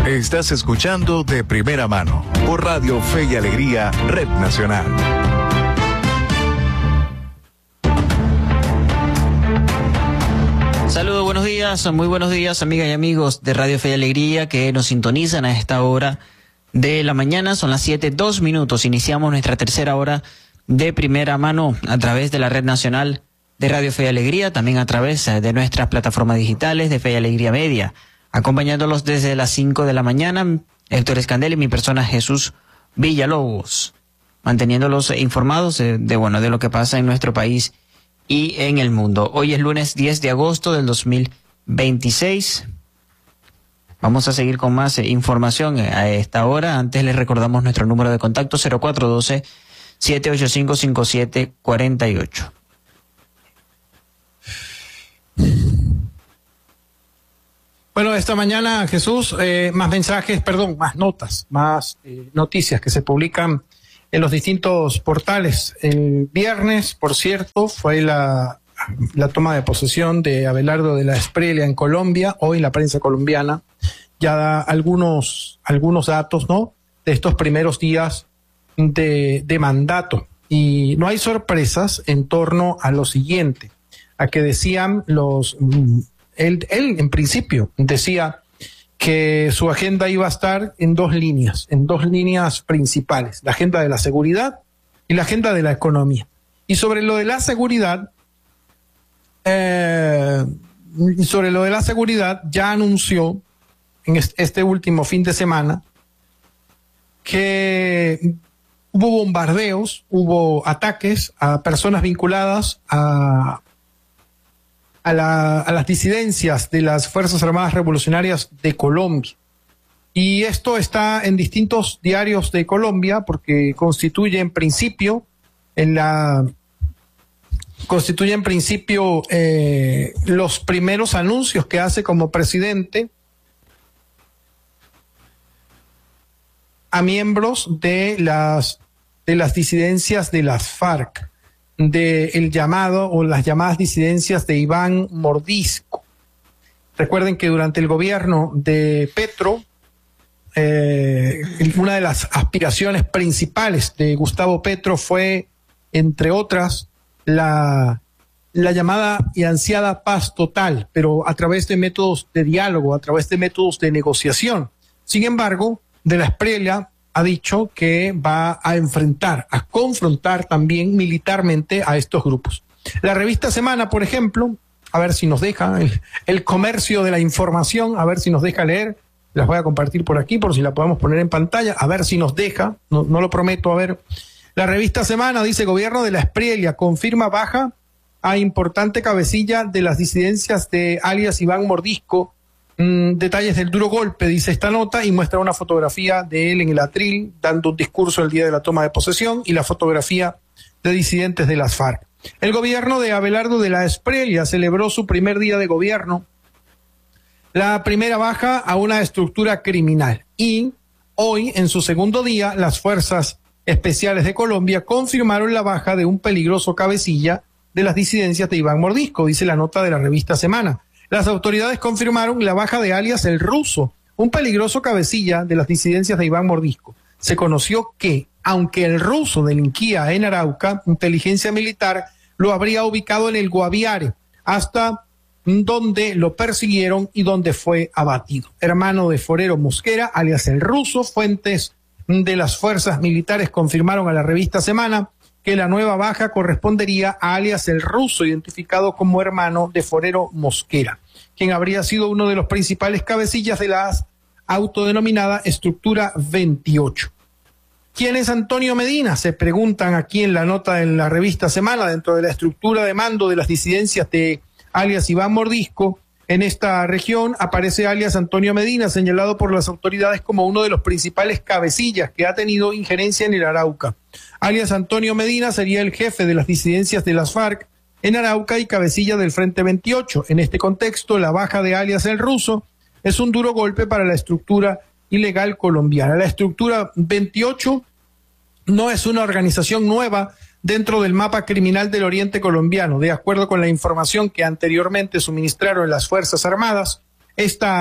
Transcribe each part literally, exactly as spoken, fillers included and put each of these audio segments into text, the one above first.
Estás escuchando De Primera Mano por Radio Fe y Alegría, Red Nacional. Saludos, buenos días, muy buenos días, amigas y amigos de Radio Fe y Alegría que nos sintonizan a esta hora de la mañana. Son las siete, dos minutos. Iniciamos nuestra tercera hora de Primera Mano a través de la Red Nacional de Radio Fe y Alegría, también a través de nuestras plataformas digitales de Fe y Alegría Media. Acompañándolos desde las cinco de la mañana, Héctor Escandel y mi persona Jesús Villalobos, manteniéndolos informados de, de, bueno, de lo que pasa en nuestro país y en el mundo. Hoy es lunes diez de agosto del dos mil veintiséis. Vamos a seguir con más eh, información a esta hora. Antes les recordamos nuestro número de contacto cero cuatro uno dos, siete ocho cinco, cinco siete cuatro ocho. Bueno, esta mañana, Jesús, eh, más mensajes, perdón, más notas, más eh, noticias que se publican en los distintos portales. El viernes, por cierto, fue la, la toma de posesión de Abelardo de la Espriella en Colombia. Hoy la prensa colombiana ya da algunos, algunos datos, ¿no?, de estos primeros días de, de mandato. Y no hay sorpresas en torno a lo siguiente, a que decían los... Él, él, en principio, decía que su agenda iba a estar en dos líneas, en dos líneas principales, la agenda de la seguridad y la agenda de la economía. Y sobre lo de la seguridad, eh, sobre lo de la seguridad, ya anunció en este último fin de semana que hubo bombardeos, hubo ataques a personas vinculadas a A, la, a las disidencias de las Fuerzas Armadas Revolucionarias de Colombia. Y esto está en distintos diarios de Colombia porque constituye en principio, en la, constituye en principio eh, los primeros anuncios que hace como presidente a miembros de las, de las disidencias de las FARC, de el llamado o las llamadas disidencias de Iván Mordisco. Recuerden que durante el gobierno de Petro, eh, una de las aspiraciones principales de Gustavo Petro fue, entre otras, la, la llamada y ansiada paz total, pero a través de métodos de diálogo, a través de métodos de negociación. Sin embargo, de la Espriella ha dicho que va a enfrentar, a confrontar también militarmente a estos grupos. La revista Semana, por ejemplo, a ver si nos deja, el, el comercio de la información, a ver si nos deja leer, las voy a compartir por aquí, por si la podemos poner en pantalla, a ver si nos deja, no, no lo prometo, a ver. La revista Semana dice, gobierno de la Espriella confirma baja a importante cabecilla de las disidencias de alias Iván Mordisco. Mm, detalles del duro golpe, dice esta nota, y muestra una fotografía de él en el atril dando un discurso el día de la toma de posesión y la fotografía de disidentes de las FARC. El gobierno de Abelardo de la Espriella celebró su primer día de gobierno, la primera baja a una estructura criminal, y hoy, en su segundo día, las fuerzas especiales de Colombia confirmaron la baja de un peligroso cabecilla de las disidencias de Iván Mordisco, dice la nota de la revista Semana. Las autoridades confirmaron la baja de alias El Ruso, un peligroso cabecilla de las disidencias de Iván Mordisco. Se conoció que, aunque El Ruso delinquía en Arauca, inteligencia militar lo habría ubicado en el Guaviare, hasta donde lo persiguieron y donde fue abatido. Hermano de Forero Mosquera, alias El Ruso, fuentes de las fuerzas militares confirmaron a la revista Semana que la nueva baja correspondería a alias El Ruso, identificado como hermano de Forero Mosquera, quien habría sido uno de los principales cabecillas de la autodenominada Estructura veintiocho. ¿Quién es Antonio Medina? Se preguntan aquí en la nota en la revista Semana, dentro de la estructura de mando de las disidencias de alias Iván Mordisco. En esta región aparece alias Antonio Medina, señalado por las autoridades como uno de los principales cabecillas que ha tenido injerencia en el Arauca. Alias Antonio Medina sería el jefe de las disidencias de las FARC en Arauca y cabecilla del Frente veintiocho. En este contexto, la baja de alias El Ruso es un duro golpe para la estructura ilegal colombiana. La estructura veintiocho no es una organización nueva dentro del mapa criminal del oriente colombiano. De acuerdo con la información que anteriormente suministraron las Fuerzas Armadas, esta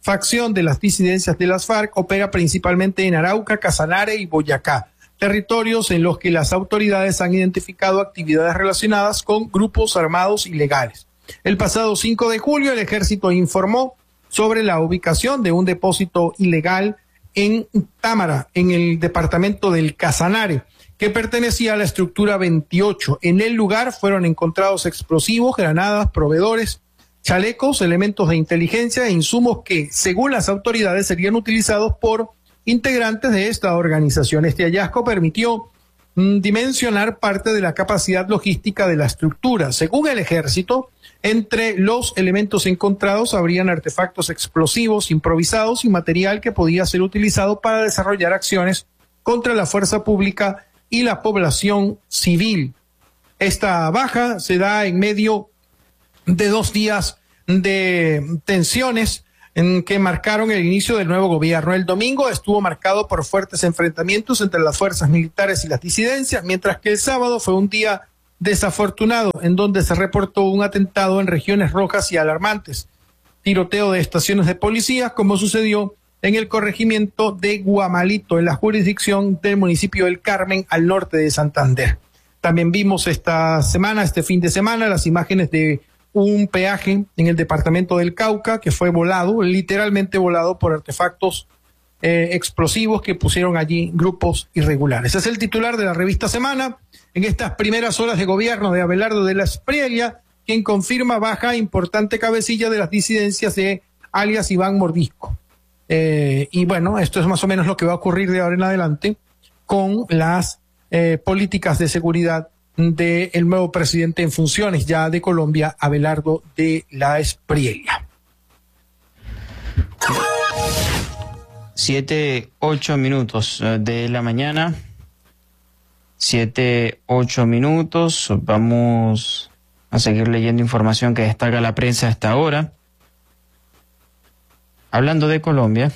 facción de las disidencias de las FARC opera principalmente en Arauca, Casanare y Boyacá, territorios en los que las autoridades han identificado actividades relacionadas con grupos armados ilegales. El pasado cinco de julio, el ejército informó sobre la ubicación de un depósito ilegal en Támara, en el departamento del Casanare, que pertenecía a la estructura veintiocho. En el lugar fueron encontrados explosivos, granadas, proveedores, chalecos, elementos de inteligencia e insumos que, según las autoridades, serían utilizados por integrantes de esta organización. Este hallazgo permitió mm, dimensionar parte de la capacidad logística de la estructura. Según el ejército, entre los elementos encontrados habrían artefactos explosivos improvisados y material que podía ser utilizado para desarrollar acciones contra la fuerza pública y la población civil. Esta baja se da en medio de dos días de tensiones en que marcaron el inicio del nuevo gobierno. El domingo estuvo marcado por fuertes enfrentamientos entre las fuerzas militares y las disidencias, mientras que el sábado fue un día desafortunado en donde se reportó un atentado en regiones rojas y alarmantes, tiroteo de estaciones de policía, como sucedió en el corregimiento de Guamalito, en la jurisdicción del municipio del Carmen, al norte de Santander. También vimos esta semana, este fin de semana, las imágenes de un peaje en el departamento del Cauca que fue volado, literalmente volado por artefactos eh, explosivos que pusieron allí grupos irregulares. Es el titular de la revista Semana en estas primeras horas de gobierno de Abelardo de la Espriella, quien confirma baja importante cabecilla de las disidencias de alias Iván Mordisco. Eh, y bueno, esto es más o menos lo que va a ocurrir de ahora en adelante con las eh, políticas de seguridad del nuevo presidente en funciones ya de Colombia, Abelardo de la Espriella. Siete, ocho minutos de la mañana. Siete, ocho minutos. Vamos a seguir leyendo información que destaca la prensa hasta ahora. Hablando de Colombia,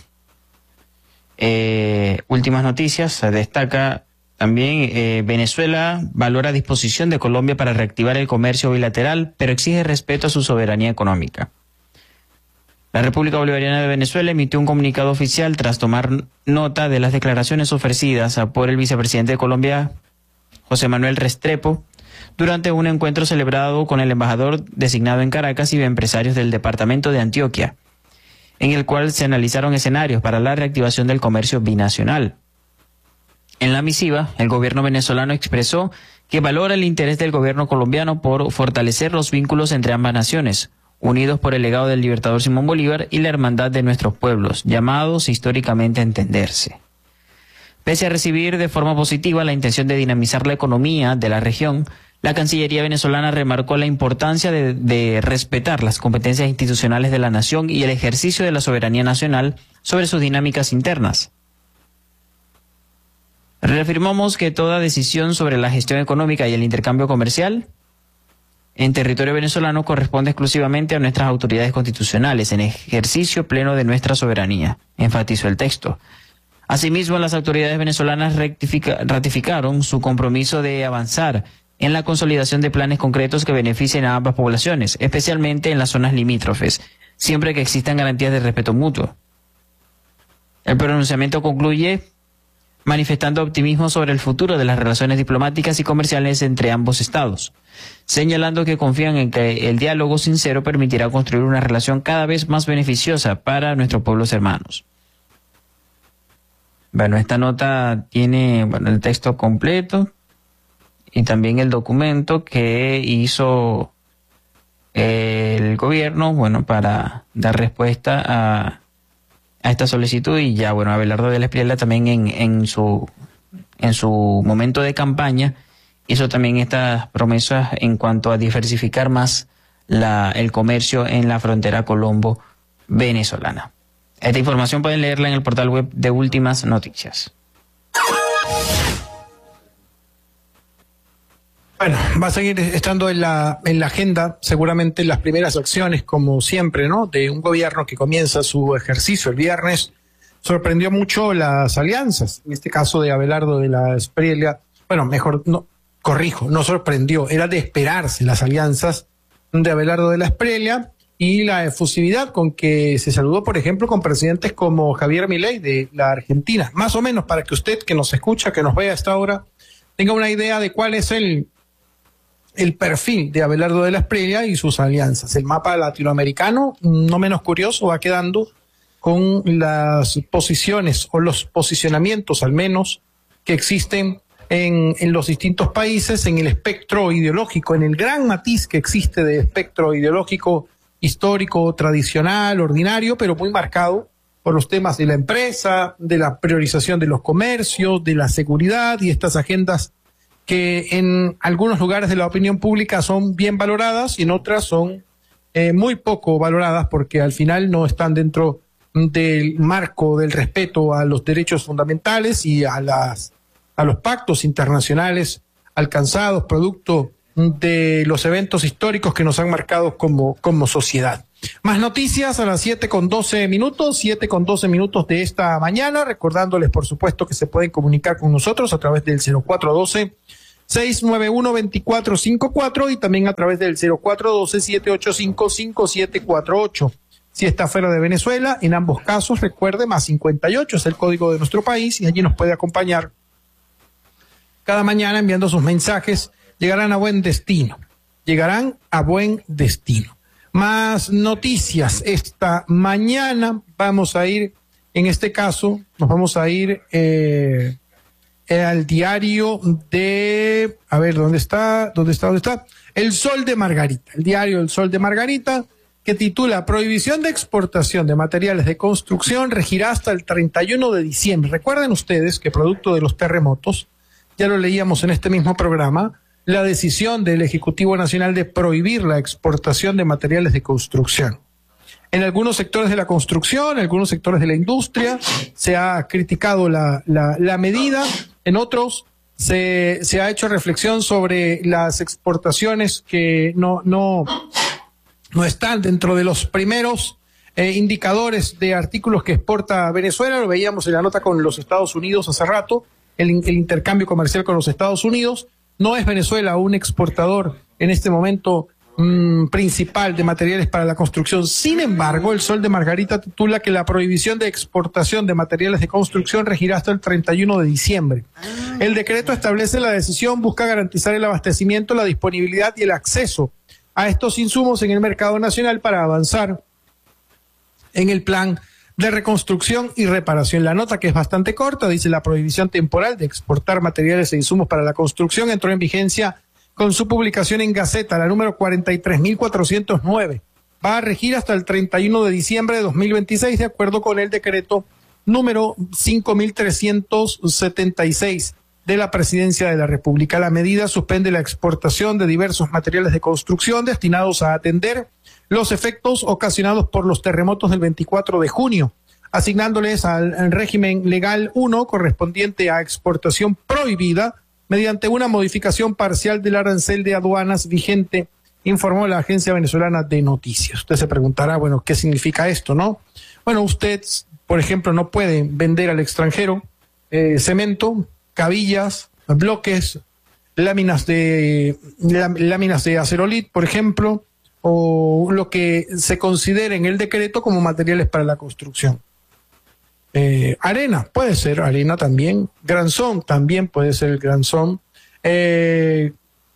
eh, últimas noticias, destaca también eh, Venezuela valora disposición de Colombia para reactivar el comercio bilateral, pero exige respeto a su soberanía económica. La República Bolivariana de Venezuela emitió un comunicado oficial tras tomar nota de las declaraciones ofrecidas por el vicepresidente de Colombia, José Manuel Restrepo, durante un encuentro celebrado con el embajador designado en Caracas y empresarios del departamento de Antioquia, en el cual se analizaron escenarios para la reactivación del comercio binacional. En la misiva, el gobierno venezolano expresó que valora el interés del gobierno colombiano por fortalecer los vínculos entre ambas naciones, unidos por el legado del libertador Simón Bolívar y la hermandad de nuestros pueblos, llamados históricamente a entenderse. Pese a recibir de forma positiva la intención de dinamizar la economía de la región, la Cancillería venezolana remarcó la importancia de, de respetar las competencias institucionales de la nación y el ejercicio de la soberanía nacional sobre sus dinámicas internas. Reafirmamos que toda decisión sobre la gestión económica y el intercambio comercial en territorio venezolano corresponde exclusivamente a nuestras autoridades constitucionales, en ejercicio pleno de nuestra soberanía, enfatizó el texto. Asimismo, las autoridades venezolanas rectifica, ratificaron su compromiso de avanzar en la consolidación de planes concretos que beneficien a ambas poblaciones, especialmente en las zonas limítrofes, siempre que existan garantías de respeto mutuo. El pronunciamiento concluye manifestando optimismo sobre el futuro de las relaciones diplomáticas y comerciales entre ambos estados, señalando que confían en que el diálogo sincero permitirá construir una relación cada vez más beneficiosa para nuestros pueblos hermanos. Bueno, esta nota tiene bueno, el texto completo y también el documento que hizo el gobierno, bueno, para dar respuesta a a esta solicitud. Y ya, bueno, Abelardo de la Espriella también en, en su en su momento de campaña hizo también estas promesas en cuanto a diversificar más la, el comercio en la frontera colombo-venezolana. Esta información pueden leerla en el portal web de Últimas Noticias. Bueno, va a seguir estando en la en la agenda seguramente las primeras acciones, como siempre, ¿no? De un gobierno que comienza su ejercicio el viernes. Sorprendió mucho las alianzas, en este caso de Abelardo de la Espriella. Bueno, mejor, no, corrijo, no sorprendió, era de esperarse las alianzas de Abelardo de la Espriella y la efusividad con que se saludó, por ejemplo, con presidentes como Javier Milei de la Argentina. Más o menos para que usted que nos escucha, que nos vea a esta hora, tenga una idea de cuál es el, el perfil de Abelardo de la Espriella y sus alianzas. El mapa latinoamericano, no menos curioso, va quedando con las posiciones o los posicionamientos, al menos, que existen en, en los distintos países, en el espectro ideológico, en el gran matiz que existe de espectro ideológico histórico, tradicional, ordinario, pero muy marcado por los temas de la empresa, de la priorización de los comercios, de la seguridad y estas agendas que en algunos lugares de la opinión pública son bien valoradas y en otras son eh, muy poco valoradas porque al final no están dentro del marco del respeto a los derechos fundamentales y a las a los pactos internacionales alcanzados producto de los eventos históricos que nos han marcado como, como sociedad. Más noticias a las siete con doce minutos, siete con doce minutos de esta mañana, recordándoles por supuesto que se pueden comunicar con nosotros a través del cero cuatro uno dos, seis nueve uno, dos cuatro cinco cuatro y también a través del cero cuatro uno dos, siete ocho cinco, cinco siete cuatro ocho. Si está fuera de Venezuela, en ambos casos, recuerde, más cincuenta y ocho es el código de nuestro país y allí nos puede acompañar cada mañana enviando sus mensajes. Llegarán a buen destino, llegarán a buen destino. Más noticias esta mañana, vamos a ir, en este caso, nos vamos a ir eh, al diario de, a ver, ¿dónde está? ¿Dónde está? ¿Dónde está? El Sol de Margarita, el diario El Sol de Margarita, que titula Prohibición de exportación de materiales de construcción regirá hasta el treinta y uno de diciembre. Recuerden ustedes que producto de los terremotos, ya lo leíamos en este mismo programa, la decisión del Ejecutivo Nacional de prohibir la exportación de materiales de construcción. En algunos sectores de la construcción, en algunos sectores de la industria, se ha criticado la, la, la medida, en otros se, se ha hecho reflexión sobre las exportaciones que no, no, no están dentro de los primeros eh, indicadores de artículos que exporta Venezuela. Lo veíamos en la nota con los Estados Unidos hace rato, el, el intercambio comercial con los Estados Unidos. No es Venezuela un exportador en este momento mmm, principal de materiales para la construcción. Sin embargo, el Sol de Margarita titula que la prohibición de exportación de materiales de construcción regirá hasta el treinta y uno de diciembre. El decreto establece la decisión, busca garantizar el abastecimiento, la disponibilidad y el acceso a estos insumos en el mercado nacional para avanzar en el plan de reconstrucción y reparación. La nota, que es bastante corta, dice: la prohibición temporal de exportar materiales e insumos para la construcción entró en vigencia con su publicación en Gaceta, la número cuarenta y tres mil cuatrocientos nueve. Va a regir hasta el treinta y uno de diciembre de dos mil veintiséis, de acuerdo con el decreto número cinco mil trescientos setenta y seis de la Presidencia de la República. La medida suspende la exportación de diversos materiales de construcción destinados a atender los efectos ocasionados por los terremotos del veinticuatro de junio, asignándoles al, al régimen legal uno correspondiente a exportación prohibida mediante una modificación parcial del arancel de aduanas vigente, informó la Agencia Venezolana de Noticias. Usted se preguntará, bueno, ¿qué significa esto, no? Bueno, usted, por ejemplo, no puede vender al extranjero eh, cemento, cabillas, bloques, láminas de láminas de acerolit, por ejemplo, o lo que se considere en el decreto como materiales para la construcción. Eh, arena, puede ser arena también, granzón también puede ser el granzón, eh,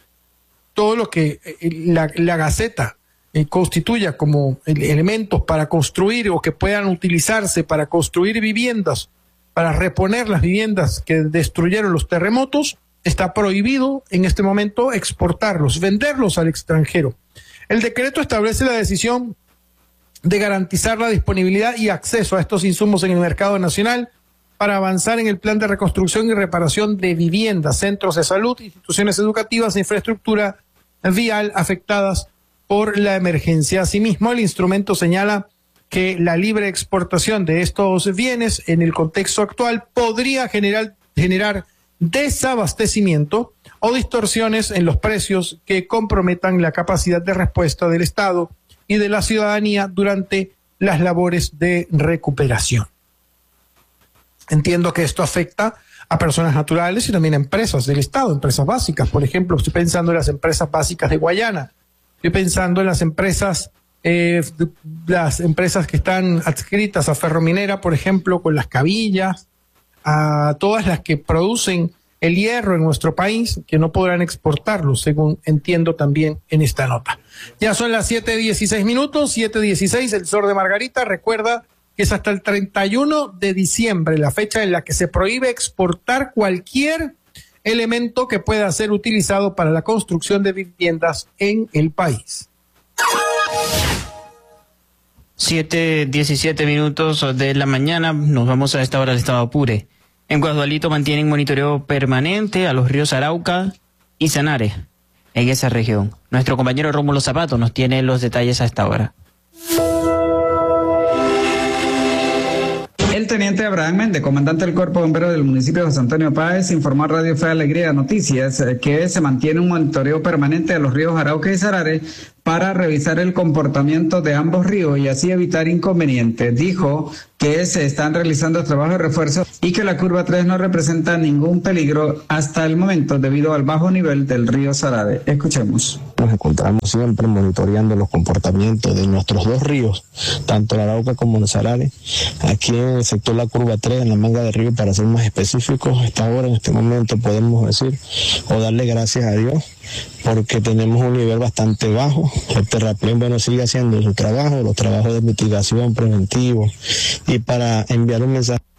todo lo que eh, la, la Gaceta eh, constituya como elementos para construir o que puedan utilizarse para construir viviendas, para reponer las viviendas que destruyeron los terremotos, está prohibido en este momento exportarlos, venderlos al extranjero. El decreto establece la decisión de garantizar la disponibilidad y acceso a estos insumos en el mercado nacional para avanzar en el plan de reconstrucción y reparación de viviendas, centros de salud, instituciones educativas e infraestructura vial afectadas por la emergencia. Asimismo, el instrumento señala que la libre exportación de estos bienes en el contexto actual podría generar, generar desabastecimiento o distorsiones en los precios que comprometan la capacidad de respuesta del Estado y de la ciudadanía durante las labores de recuperación. Entiendo que esto afecta a personas naturales y también a empresas del Estado, empresas básicas. Por ejemplo, estoy pensando en las empresas básicas de Guayana, estoy pensando en las empresas eh, las empresas que están adscritas a Ferrominera, por ejemplo, con las cabillas, a todas las que producen el hierro en nuestro país, que no podrán exportarlo, según entiendo también en esta nota. Ya son las siete dieciséis minutos, siete dieciséis, el Sol de Margarita. Recuerda que es hasta el treinta y uno de diciembre, la fecha en la que se prohíbe exportar cualquier elemento que pueda ser utilizado para la construcción de viviendas en el país. siete diecisiete minutos de la mañana, nos vamos a esta hora al estado Apure. En Guadualito mantienen monitoreo permanente a los ríos Arauca y Sanare en esa región. Nuestro compañero Rómulo Zapato nos tiene los detalles a esta hora. El teniente Abraham Méndez, comandante del Cuerpo de Bomberos del municipio de José Antonio Páez, informó a Radio Fe Alegría Noticias que se mantiene un monitoreo permanente a los ríos Arauca y Sarare para revisar el comportamiento de ambos ríos y así evitar inconvenientes. Dijo que se están realizando trabajos de refuerzo y que la curva tres no representa ningún peligro hasta el momento debido al bajo nivel del río Sarare. Escuchemos. Nos encontramos siempre monitoreando los comportamientos de nuestros dos ríos, tanto el Arauca como el Sarare. Aquí en el sector la curva tres, en la manga de río, para ser más específicos, hasta ahora, en este momento, podemos decir o darle gracias a Dios porque tenemos un nivel bastante bajo. El terraplén, bueno, sigue haciendo su trabajo, los trabajos de mitigación preventivo, y para enviar un mensaje